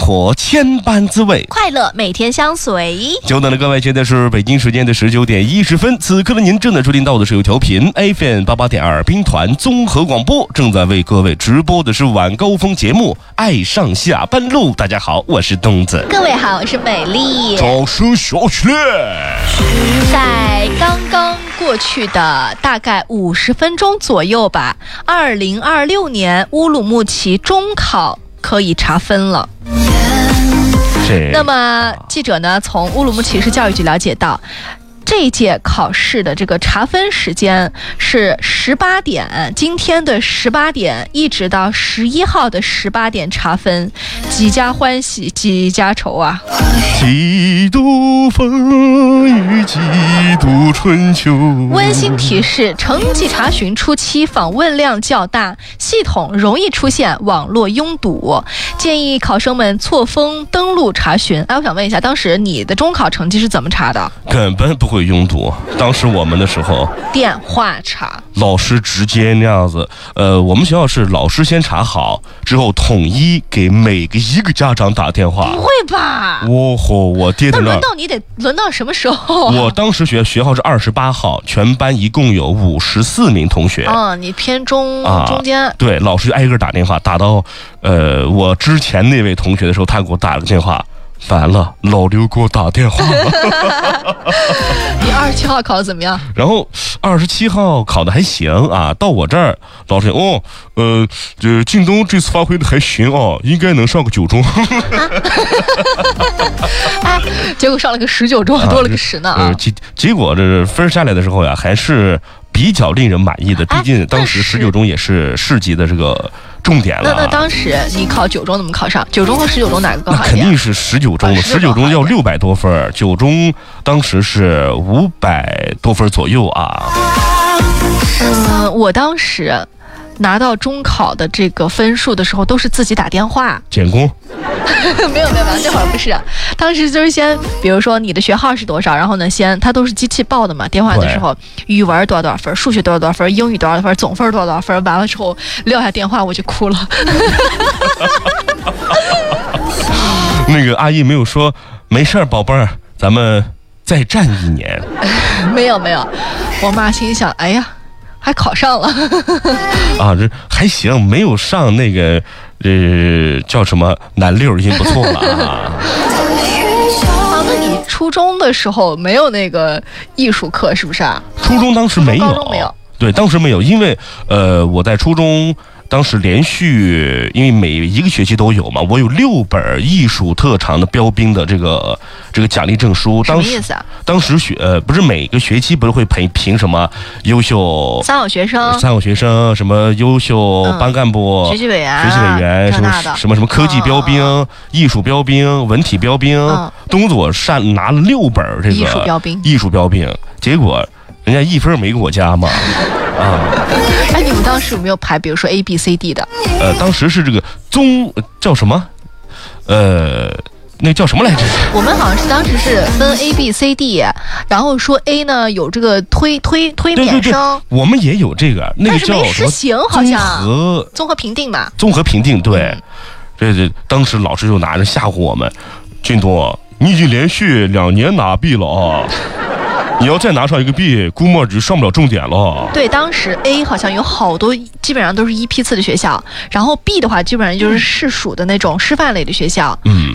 活千般滋味， 快乐每天相随。 久等的各位，现在是北京时间的19点10分，此刻的您正在收听到的是由调频 FM 88.2兵团综合广播正在为各位直播的是晚高峰节目《爱上下班路》。大家好，我是东子。 各位好，我是美丽。 掌声响起来！ 在刚刚过去的大概50分钟左右吧，2026年乌鲁木齐中考可以查分了。那么记者呢，从乌鲁木齐市教育局了解到，这一届考试的这个查分时间是18点，今天的18点一直到11号的18点查分，几家欢喜几家愁啊！ 几度风雨几度春秋。 温馨提示：成绩查询初期访问量较大，系统容易出现网络拥堵，建议考生们错峰登录查询。我想问一下，当时你的中考成绩是怎么查的？ 根本不会拥堵，当时我们的时候电话查，老师直接那样子。我们学校是老师先查好，之后统一给每一个家长打电话。 不会吧？ 我爹的那轮到你得轮到什么时候啊？ 我当时学号是28号，全班一共有54名同学。 你偏中间。 对，老师就挨个打电话，打到我之前那位同学的时候，他给我打了个电话。完了，老刘给我打电话了。 你27号考的怎么样？ 然后27号考的还行啊，到我这儿，老师这靳东这次发挥的还行啊，应该能上个9中。 结果上了个19中，多了个10呢结果这分下来的时候呀，还是比较令人满意的，毕竟当时19中也是市级的这个重点了。 那当时你考9中怎么考上？9中和19中哪个更好一点？ 那肯定是19中的，19中要600多分，9中当时是500多分左右啊。 我当时拿到中考的这个分数的时候，都是自己打电话监工。 没有，这会儿不是，当时就是先，比如说你的学号是多少，然后呢，它都是机器报的嘛。电话的时候，语文多少分，数学多少分，英语多少分，总分多少分，完了之后撂下电话我就哭了。 那个阿姨没有说没事宝贝儿，咱们再战1年。 没有，我妈心想，哎呀，还考上了。 这还行，没有上那个叫什么男六已经不错了啊。 那你初中的时候没有那个艺术课是不是啊？ 初中当时没有， 高中没有。 对，当时没有，因为我在初中当时连续，因为每一个学期都有嘛，我有6本艺术特长的标兵的这个奖励证书。 什么意思啊？ 当时不是每个学期不是会评什么优秀三好学生，什么优秀班干部、 学习委员， 什么科技标兵、艺术标兵、文体标兵。东子我拿了6本这个艺术标兵，结果人家1分没给我加嘛。 你们当时有没有排，比如说 A、B、C、D 的？ 当时是这个叫什么？那叫什么来着？ 我们好像是当时是分 A、B、C、D， 然后说 A 呢有这个推免生， 我们也有这个，那个叫什么？行，好像综合评定嘛。综合评定， 对。这当时老师就拿着吓唬我们，靳东，你已经连续2年拿 B 了啊。你要再拿上一个 B， 估摸就上不了重点了。 对，当时 A 好像有好多，基本上都是1批次的学校，然后 B 的话基本上就是市属的那种师范类的学校。